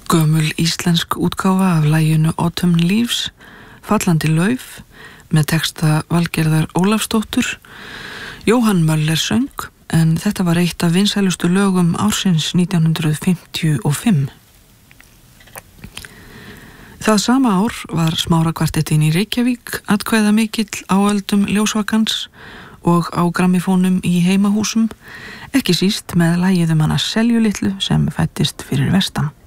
Gömul íslensk útgáfa af laginu Autumn Leaves, Fallandi lauf, með texta Valgerðar Ólafsdóttur. Jóhann Möller söng, en þetta var eitt af vinsælustu lögum ársins 1955. Það sama ár var Smárakvartettin í Reykjavík atkvæðamikill á öldum ljósvakans og á grammifónum í heimahúsum, ekki síst með lagið hana Seljulitlu sem fæddist fyrir vestan.